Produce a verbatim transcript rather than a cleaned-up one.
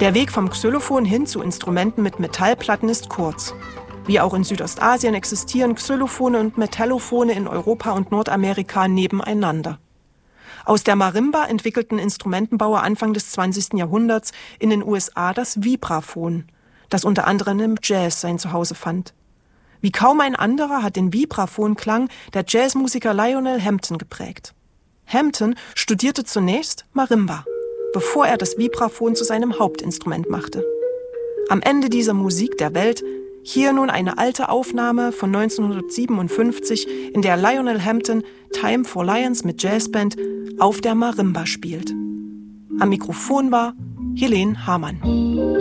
Der Weg vom Xylophon hin zu Instrumenten mit Metallplatten ist kurz. Wie auch in Südostasien existieren Xylophone und Metallophone in Europa und Nordamerika nebeneinander. Aus der Marimba entwickelten Instrumentenbauer Anfang des zwanzigsten Jahrhunderts in den U S A das Vibraphon, das unter anderem im Jazz sein Zuhause fand. Wie kaum ein anderer hat den Vibraphonklang der Jazzmusiker Lionel Hampton geprägt. Hampton studierte zunächst Marimba, bevor er das Vibraphon zu seinem Hauptinstrument machte. Am Ende dieser Musik der Welt hier nun eine alte Aufnahme von neunzehnhundertsiebenundfünfzig, in der Lionel Hampton Time for Lions mit Jazzband auf der Marimba spielt. Am Mikrofon war Helene Hamann.